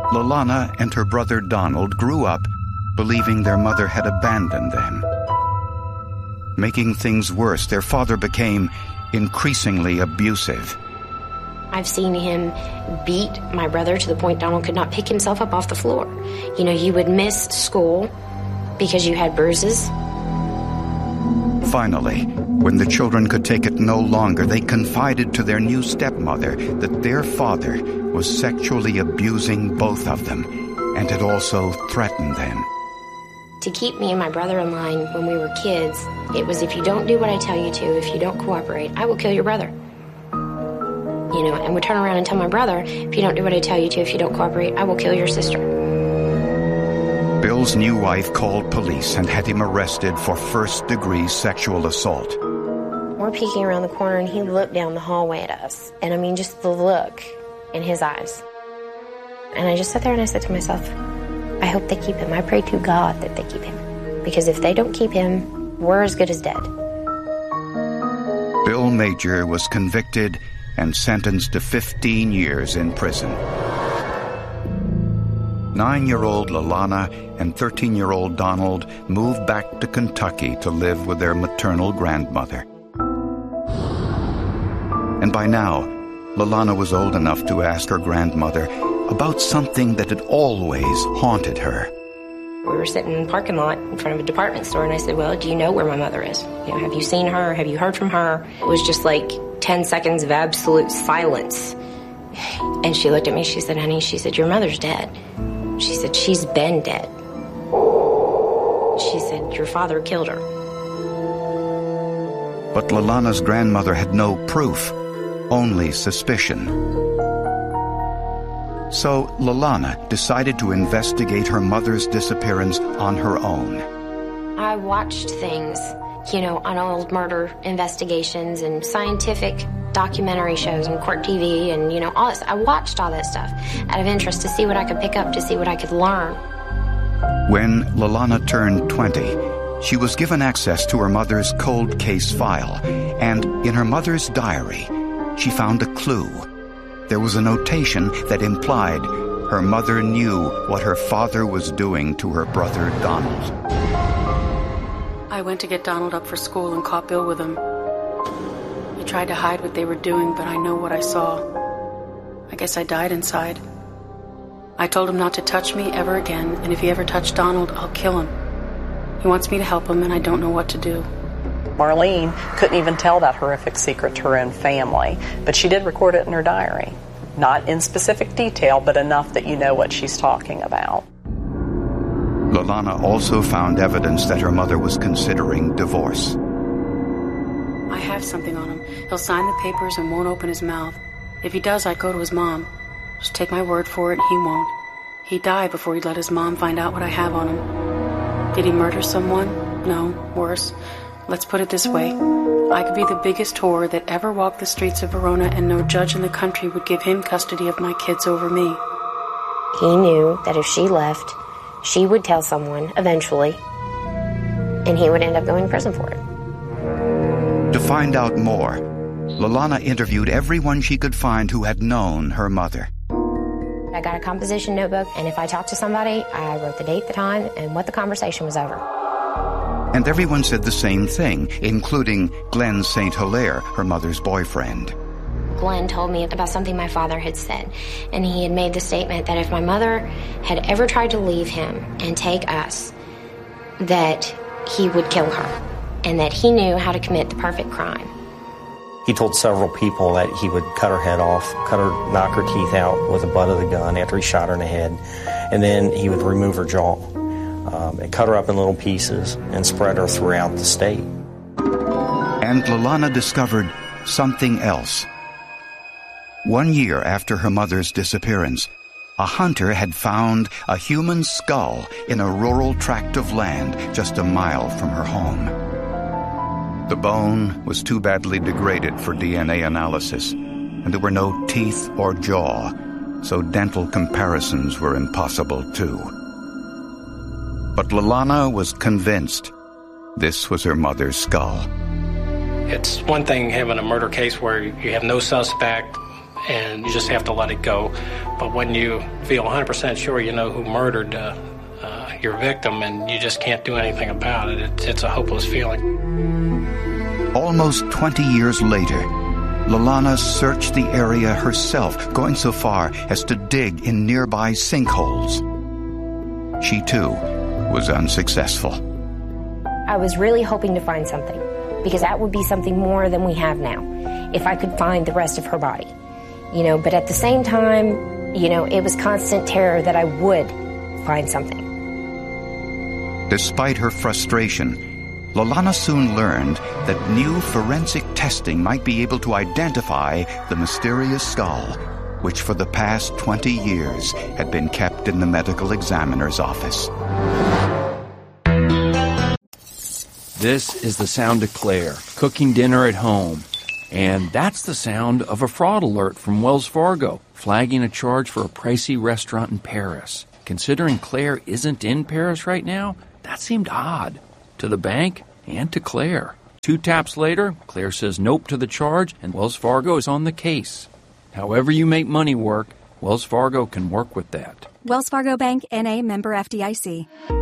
Lalana and her brother Donald grew up believing their mother had abandoned them. Making things worse, their father became increasingly abusive. I've seen him beat my brother to the point Donald could not pick himself up off the floor. You know, you would miss school because you had bruises. Finally, when the children could take it no longer, they confided to their new stepmother that their father was sexually abusing both of them and had also threatened them. To keep me and my brother in line when we were kids, it was, if you don't do what I tell you to, if you don't cooperate, I will kill your brother. You know, and would turn around and tell my brother, if you don't do what I tell you to, if you don't cooperate, I will kill your sister. Bill's new wife called police and had him arrested for first-degree sexual assault. We're peeking around the corner, and he looked down the hallway at us. And I mean, just the look in his eyes. And I just sat there and I said to myself, I hope they keep him. I pray to God that they keep him. Because if they don't keep him, we're as good as dead. Bill Major was convicted and sentenced to 15 years in prison. 9-year-old Lalana and 13-year-old Donald moved back to Kentucky to live with their maternal grandmother. And by now, Lalana was old enough to ask her grandmother about something that had always haunted her. We were sitting in the parking lot in front of a department store, and I said, well, do you know where my mother is? You know, have you seen her? Have you heard from her? It was just like 10 seconds of absolute silence. And she looked at me, she said, honey, she said, your mother's dead. She said, she's been dead. She said, your father killed her. But Lalana's grandmother had no proof, only suspicion. So Lalana decided to investigate her mother's disappearance on her own. I watched things, you know, on old murder investigations and scientific documentary shows and court TV and, you know, all this. I watched all that stuff out of interest to see what I could pick up, to see what I could learn. When Lalana turned 20, she was given access to her mother's cold case file, and in her mother's diary, she found a clue. There was a notation that implied her mother knew what her father was doing to her brother Donald. I went to get Donald up for school and caught Bill with him. He tried to hide what they were doing, but I know what I saw. I guess I died inside. I told him not to touch me ever again, and if he ever touched Donald, I'll kill him. He wants me to help him, and I don't know what to do. Marlene couldn't even tell that horrific secret to her own family, but she did record it in her diary. Not in specific detail, but enough that you know what she's talking about. Lalana also found evidence that her mother was considering divorce. I have something on him. He'll sign the papers and won't open his mouth. If he does, I'd go to his mom. Just take my word for it, he won't. He'd die before he'd let his mom find out what I have on him. Did he murder someone? No, worse. Let's put it this way. I could be the biggest whore that ever walked the streets of Verona, and no judge in the country would give him custody of my kids over me. He knew that if she left, she would tell someone eventually, and he would end up going to prison for it. To find out more, Lalana interviewed everyone she could find who had known her mother. I got a composition notebook, and if I talked to somebody, I wrote the date, the time, and what the conversation was over. And everyone said the same thing, including Glenn St. Hilaire, her mother's boyfriend. Glenn told me about something my father had said, and he had made the statement that if my mother had ever tried to leave him and take us, that he would kill her, and that he knew how to commit the perfect crime. He told several people that he would cut her head off, knock her teeth out with the butt of the gun after he shot her in the head, and then he would remove her jaw, and cut her up in little pieces and spread her throughout the state. And Lalana discovered something else. 1 year after her mother's disappearance, a hunter had found a human skull in a rural tract of land just a mile from her home. The bone was too badly degraded for DNA analysis, and there were no teeth or jaw, so dental comparisons were impossible too. But Lalana was convinced this was her mother's skull. It's one thing having a murder case where you have no suspect, and you just have to let it go. But when you feel 100% sure you know who murdered your victim and you just can't do anything about it, it's a hopeless feeling. Almost 20 years later, Lalana searched the area herself, going so far as to dig in nearby sinkholes. She, too, was unsuccessful. I was really hoping to find something, because that would be something more than we have now, if I could find the rest of her body. But at the same time, it was constant terror that I would find something. Despite her frustration, Lalana soon learned that new forensic testing might be able to identify the mysterious skull, which for the past 20 years had been kept in the medical examiner's office. This is the sound of Claire, cooking dinner at home. And that's the sound of a fraud alert from Wells Fargo, flagging a charge for a pricey restaurant in Paris. Considering Claire isn't in Paris right now, that seemed odd. To the bank and to Claire. 2 taps later, Claire says nope to the charge, and Wells Fargo is on the case. However you make money work, Wells Fargo can work with that. Wells Fargo Bank, N.A., member FDIC.